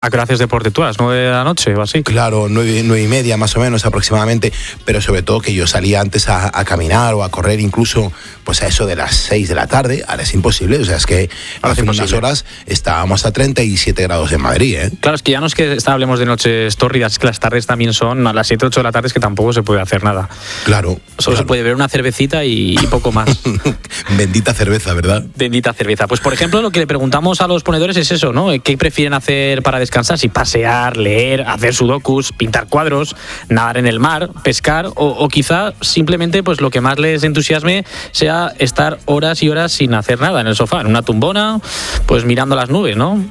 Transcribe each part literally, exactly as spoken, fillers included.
¿A qué hora haces deporte tú? ¿A las nueve de la noche o así? Claro, nueve, nueve y media más o menos aproximadamente, pero sobre todo que yo salía antes a, a caminar o a correr incluso pues a eso de las seis de la tarde. Ahora es imposible, o sea, es que Ahora hace es unas imposible. horas estábamos a treinta y siete grados en Madrid, ¿eh? Claro, es que ya no es que hablemos de noches tórridas, es que las tardes también son a las siete, ocho de la tarde, es que tampoco se puede hacer nada. Claro. Solo claro. se puede beber una cervecita y, y poco más. Bendita cerveza, ¿verdad? Bendita cerveza. Pues por ejemplo, lo que le preguntamos a los ponedores es eso, ¿no? ¿Qué prefieren hacer para descansar? Si pasear, leer, hacer sudokus, pintar cuadros, nadar en el mar, pescar o, o quizá simplemente pues lo que más les entusiasme sea estar horas y horas sin hacer nada en el sofá, en una tumbona, pues mirando las nubes, ¿no?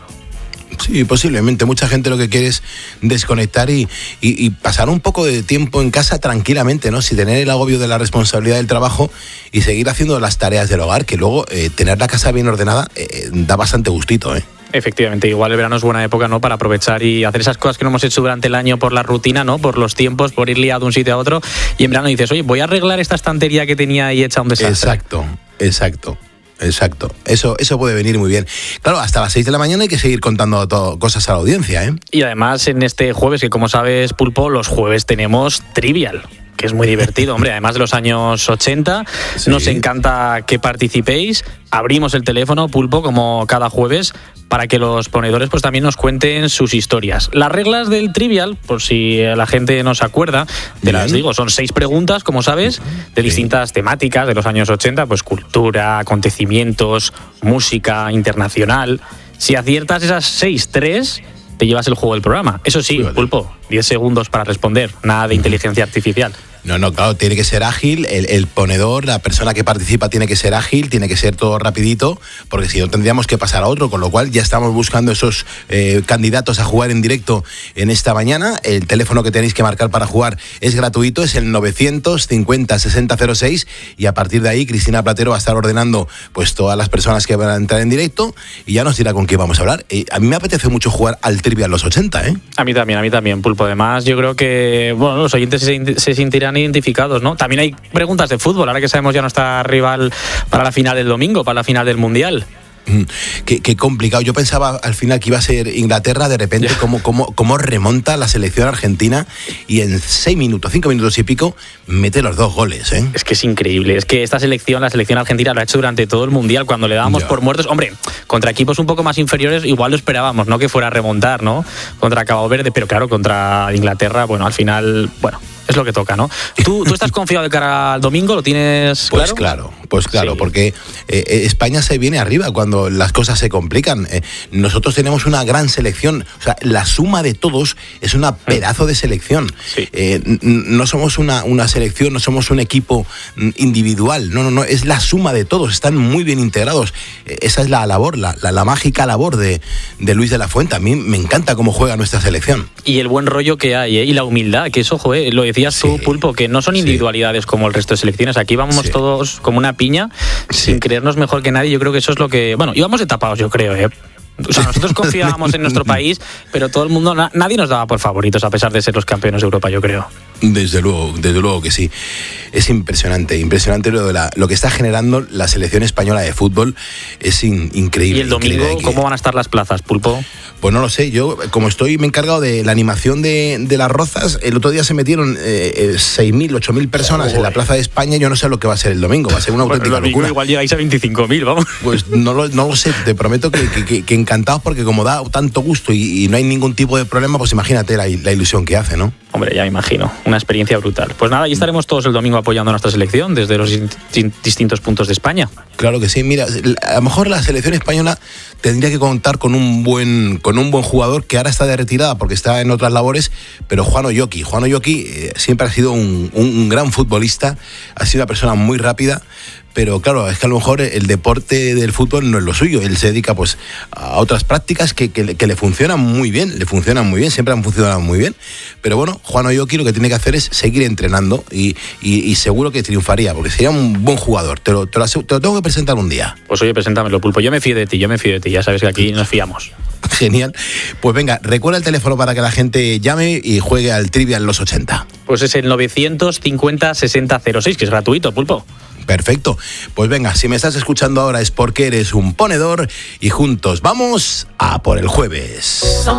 Sí, posiblemente. Mucha gente lo que quiere es desconectar y, y, y pasar un poco de tiempo en casa tranquilamente, ¿no? Sin tener el agobio de la responsabilidad del trabajo y seguir haciendo las tareas del hogar, que luego eh, tener la casa bien ordenada eh, da bastante gustito, ¿eh? Efectivamente, igual el verano es buena época, ¿no? Para aprovechar y hacer esas cosas que no hemos hecho durante el año por la rutina, ¿no? Por los tiempos, por ir liado de un sitio a otro. Y en verano dices, oye, voy a arreglar esta estantería que tenía ahí hecha un desastre. Exacto, exacto. Exacto, eso, eso puede venir muy bien. Claro, hasta las seis de la mañana hay que seguir contando todo, cosas a la audiencia, ¿eh? Y además en este jueves, que como sabes, Pulpo, los jueves tenemos Trivial, que es muy divertido, hombre, además de los años ochenta, Sí. Nos encanta que participéis. Abrimos el teléfono, Pulpo, como cada jueves, para que los ponedores pues también nos cuenten sus historias. Las reglas del Trivial, por si la gente no se acuerda, te las Bien. digo, son seis preguntas, como sabes, de Sí. distintas temáticas de los años ochenta, pues cultura, acontecimientos, música internacional. Si aciertas esas seis, tres, te llevas el juego del programa. Eso sí, Fíjate. Pulpo, diez segundos para responder, nada de inteligencia artificial. No, no, claro, tiene que ser ágil, el, el ponedor, la persona que participa tiene que ser ágil, tiene que ser todo rapidito, porque si no tendríamos que pasar a otro, con lo cual ya estamos buscando esos eh, candidatos a jugar en directo en esta mañana. El teléfono que tenéis que marcar para jugar es gratuito, es el novecientos cincuenta sesenta cero seis, y a partir de ahí Cristina Platero va a estar ordenando pues todas las personas que van a entrar en directo y ya nos dirá con quién vamos a hablar. Eh, a mí me apetece mucho jugar al Trivial los ochenta, ¿eh? A mí también, a mí también, Pulpo. Además, yo creo que bueno, los oyentes se, se sentirán identificados, ¿no? También hay preguntas de fútbol, ahora que sabemos ya nuestra rival para la final del domingo, para la final del Mundial. Mm, Qué, qué complicado. Yo pensaba al final que iba a ser Inglaterra, de repente Ya. cómo, cómo, cómo remonta la selección argentina y en seis minutos, cinco minutos y pico, mete los dos goles, ¿eh? Es que es increíble, es que esta selección, la selección argentina, lo ha hecho durante todo el Mundial, cuando le dábamos Ya. por muertos. Hombre, contra equipos un poco más inferiores igual lo esperábamos, ¿no? Que fuera a remontar, ¿no? Contra Cabo Verde, pero claro, contra Inglaterra, bueno, al final, bueno, es lo que toca, ¿no? ¿Tú, tú estás confiado de cara al domingo? ¿Lo tienes Pues claro? claro, pues claro, Sí. porque eh, España se viene arriba cuando las cosas se complican. Eh, nosotros tenemos una gran selección, o sea, la suma de todos es una pedazo de selección. Sí. Eh, n- no somos una, una selección, no somos un equipo mm, individual, no, no, no, es la suma de todos, están muy bien integrados. Eh, esa es la labor, la, la, la mágica labor de, de Luis de la Fuente. A mí me encanta cómo juega nuestra selección. Y el buen rollo que hay, ¿eh? Y la humildad, que eso, joder, lo decías tú, Sí, Pulpo, que no son sí. individualidades como el resto de selecciones. Aquí vamos Sí. todos como una piña, Sí. sin creernos mejor que nadie. Yo creo que eso es lo que... Bueno, íbamos etapados, yo creo, ¿eh? O sea, nosotros confiábamos en nuestro país, pero todo el mundo, na- nadie nos daba por favoritos, a pesar de ser los campeones de Europa, yo creo. Desde luego, desde luego que sí. Es impresionante, impresionante lo de la, lo que está generando la selección española de fútbol. Es in- increíble. Y el domingo, increíble. Hay que- ¿cómo van a estar las plazas, Pulpo? Pues no lo sé, yo como estoy me he encargado de la animación de, de las Rozas, el otro día se metieron eh, eh, seis mil, ocho mil personas en la Joder. Plaza de España. Yo no sé lo que va a ser el domingo, va a ser una Bueno, el auténtica domingo locura. igual llegáis a veinticinco mil, vamos. Pues no lo, no lo sé, te prometo que, que- que- que encantados, porque como da tanto gusto y, y no hay ningún tipo de problema, pues imagínate la, la ilusión que hace, ¿no? Hombre, ya me imagino, una experiencia brutal. Pues nada, ahí estaremos todos el domingo apoyando a nuestra selección desde los distin- distintos puntos de España. Claro que sí, mira, a lo mejor la selección española tendría que contar con un buen, con un buen jugador que ahora está de retirada porque está en otras labores, pero Juan Oyoki. Juan Oyoki eh, siempre ha sido un, un- un gran futbolista, ha sido una persona muy rápida, pero claro, es que a lo mejor el deporte del fútbol no es lo suyo. Él se dedica pues a otras prácticas que, que le- que le funcionan muy bien, le funcionan muy bien, siempre han funcionado muy bien. Pero bueno, Juan Oyoki lo que tiene que hacer es seguir entrenando y, y- y seguro que triunfaría, porque sería un buen jugador. Te lo, te lo asegu- te lo tengo que presentar un día. Pues oye, preséntamelo, Pulpo. Yo me fío de ti, yo me fío de ti. Ya sabes que aquí nos fiamos. Genial. Pues venga, recuerda el teléfono para que la gente llame y juegue al Trivial los ochenta. Pues es el novecientos cincuenta sesenta cero seis, que es gratuito, Pulpo. Perfecto. Pues venga, si me estás escuchando ahora es porque eres un ponedor y juntos vamos a por el jueves.